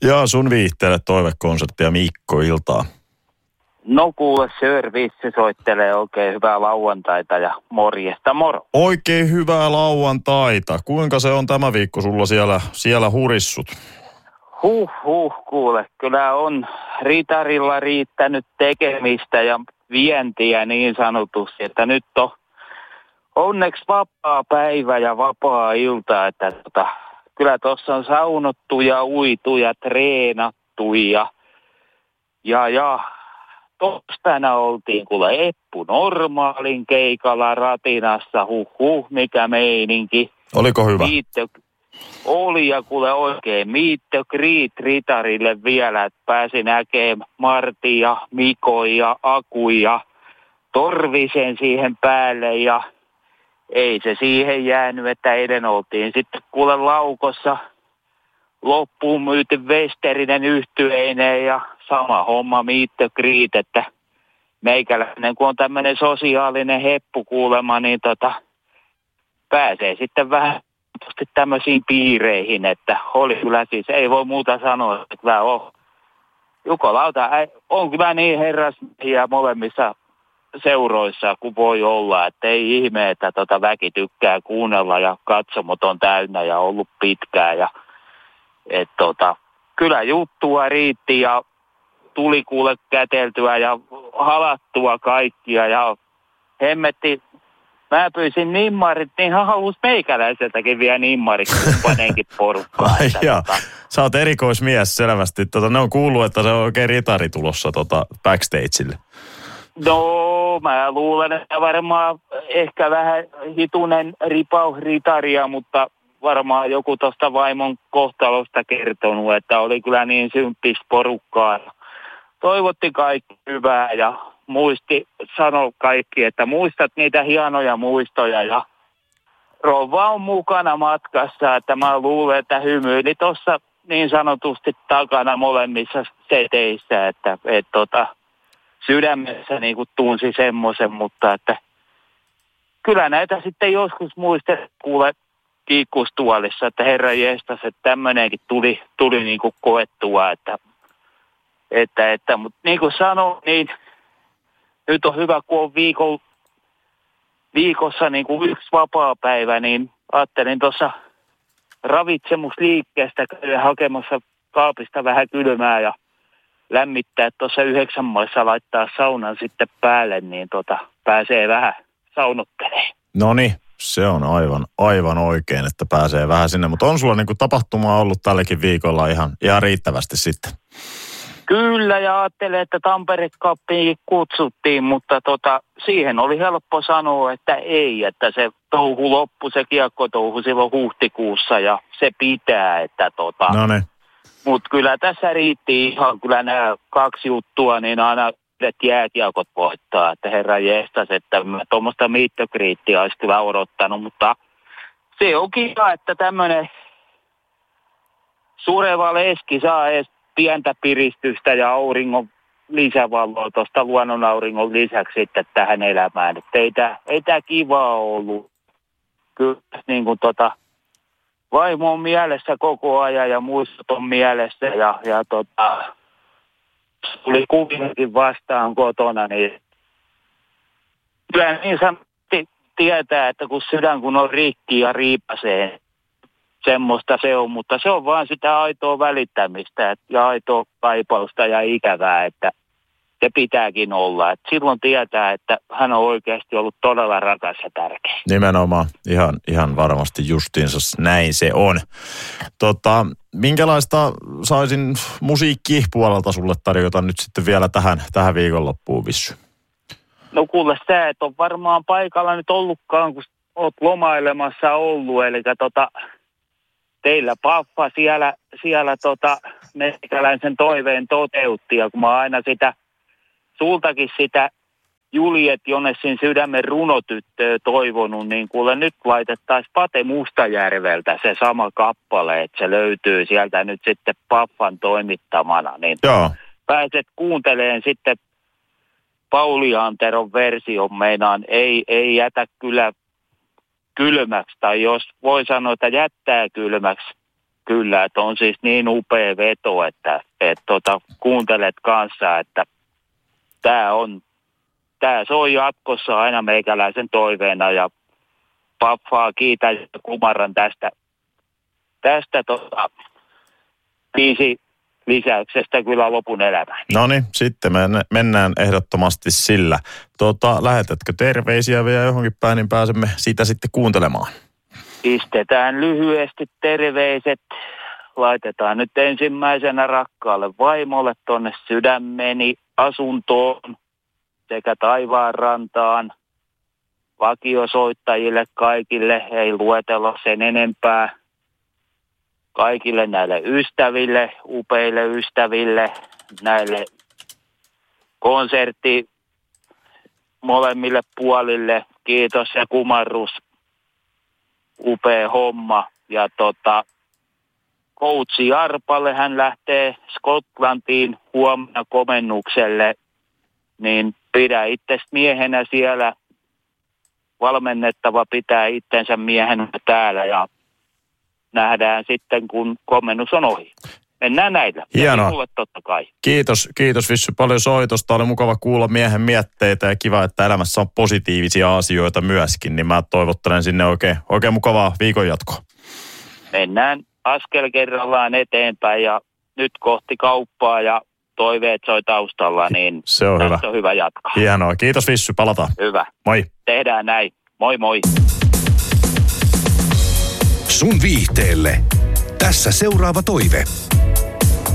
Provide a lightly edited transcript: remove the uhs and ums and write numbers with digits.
Ja sun viihteelle toivekonserttia Mikko iltaa. No kuule, Sörvissi soittelee oikein hyvää lauantaita ja morjesta moro. Oikein hyvää lauantaita. Kuinka se on tämä viikko sulla siellä hurissut? Kuule, kyllä on ritarilla riittänyt tekemistä ja vientiä niin sanotusti, että nyt on onneksi vapaa päivä ja vapaa ilta, että kyllä tuossa on saunottu ja uitu ja treenattu ja torstaina oltiin kuule Eppu Normaalin keikalla Ratinassa, mikä meininki. Oliko hyvä? Oli ja kuule oikein meet the greet ritarille vielä, että pääsi näkemään Martin ja Miko ja Aku ja Torvisen siihen päälle ja ei se siihen jäänyt, että eilen oltiin sitten kuule Laukossa loppuun myyty Westerinen yhtyeineen ja sama homma meet the greet, että meikäläinen kun on tämmöinen sosiaalinen heppu kuulema, niin pääsee sitten vähän tämmöisiin piireihin, että oli kyllä siis, ei voi muuta sanoa, että kyllä on. Jukolauta on kyllä niin herrasmiehiä molemmissa seuroissa kuin voi olla, että ei ihme, että väki tykkää kuunnella ja katsomot on täynnä ja ollut pitkään ja kyllä juttua riitti ja tuli kuule käteltyä ja halattua kaikkia ja hemmetti. Mä pyysin nimmarit, niin hän halusi meikäläiseltäkin vielä nimmarit kumppaneenkin porukkaan. Sä oot erikoismies selvästi. Ne on kuullut, että se on oikein ritari tulossa backstageille. No, mä luulen, että varmaan ehkä vähän hitunen ritaria, mutta varmaan joku tuosta vaimon kohtalosta kertonut, että oli kyllä niin symppis porukkaa. Toivotti kaikki hyvää ja sanoi kaikki, että muistat niitä hienoja muistoja ja rouva on mukana matkassa, että mä luulen, että hymyili tuossa niin sanotusti takana molemmissa seteissä, että sydämessä niin kuin tunsi semmoisen, mutta että kyllä näitä sitten joskus muistet kuule kiikkustuolissa, että herra jestas, että tämmöinenkin tuli niin kuin koettua, että mutta niin kuin sanoin, niin nyt on hyvä, kun on viikossa niin kuin yksi vapaapäivä, niin ajattelin tuossa ravitsemusliikkeestä käydä hakemassa kaapista vähän kylmää ja lämmittää tuossa 9 maissa laittaa saunan sitten päälle, niin pääsee vähän saunottelemaan. Noniin, se on aivan oikein, että pääsee vähän sinne, mutta on sulla niinku tapahtumaa ollut tälläkin viikolla ihan riittävästi sitten? Kyllä, ja ajattelin, että Tampere-kappiin kutsuttiin, mutta siihen oli helppo sanoa, että ei, että se touhu loppui, se kiekkotouhu silloin huhtikuussa, ja se pitää, että Noniin. Mutta kyllä tässä riitti ihan kyllä nämä 2 juttua, niin aina jääkiekot voittaa, että herra jestas, että tuommoista miittokriittiä olisi kyllä odottanut, mutta se on kiva, että tämmöinen sureva leski saa edes pientä piristystä ja auringon lisävaloa tuosta luonnonauringon lisäksi sitten tähän elämään. Että ei tää kivaa ollut. Kyllä niin kuin vaimo on mielessä koko ajan ja muistot on mielessä ja tuli kuvinkin vastaan kotona, niin kyllä niin sanotusti tietää, että kun sydän kun on rikki ja riipasee, semmoista se on, mutta se on vaan sitä aitoa välittämistä ja aitoa kaipausta ja ikävää, että se pitääkin olla. Et silloin tietää, että hän on oikeasti ollut todella rakas ja tärkeä. Nimenomaan, ihan varmasti justiinsa näin se on. Minkälaista saisin musiikkipuolelta sulle tarjota nyt sitten vielä tähän viikonloppuun, Vissy? No kuule, sä et ole varmaan paikalla nyt ollutkaan, kun oot lomailemassa ollut, eli teillä pappa siellä meikäläisen toiveen toteutti, ja kun mä aina sultakin sitä Juliet Jonessin sydämen runotyttöä toivonut, niin kuule nyt laitettaisiin Pate Mustajärveltä se sama kappale, että se löytyy sieltä nyt sitten pappan toimittamana, niin joo. Pääset kuuntelemaan sitten Pauli Anteron version, meinaan ei jätä kyllä kylmäksi, tai jos voi sanoa, että jättää kylmäksi kyllä, että on siis niin upea veto, että kuuntelet kanssa, että tää soi jatkossa aina meikäläisen toiveena ja Paffaa kiitän ja kumarran tästä biisi lisäyksestä kyllä lopun elämään. No niin, sitten mennään ehdottomasti sillä. Lähetätkö terveisiä vielä johonkin päin, niin pääsemme sitä sitten kuuntelemaan. Pistetään lyhyesti terveiset. Laitetaan nyt ensimmäisenä rakkaalle vaimolle tonne sydämeni asuntoon sekä taivaanrantaan. Vakiosoittajille kaikille, ei luetella sen enempää. Kaikille näille ystäville, upeille ystäville, näille konsertti molemmille puolille. Kiitos ja kumarrus. Upea homma. Ja coachi Jarpalle, hän lähtee Skotlantiin huomenna komennukselle, niin pidä itsesi miehenä siellä. Valmennettava pitää itsensä miehenä täällä ja nähdään sitten, kun komennus on ohi. Mennään näillä. Hienoa. Totta kai. Kiitos Vissy paljon soitosta. Oli mukava kuulla miehen mietteitä ja kiva, että elämässä on positiivisia asioita myöskin. Niin mä toivottelen sinne oikein mukavaa viikonjatkoa. Mennään askel kerrallaan eteenpäin ja nyt kohti kauppaa ja toiveet soi taustalla, niin se on hyvä. On hyvä jatkaa. Hienoa. Kiitos Vissy, palataan. Hyvä. Moi. Tehdään näin. Moi moi. Sun viihteelle. Tässä seuraava toive.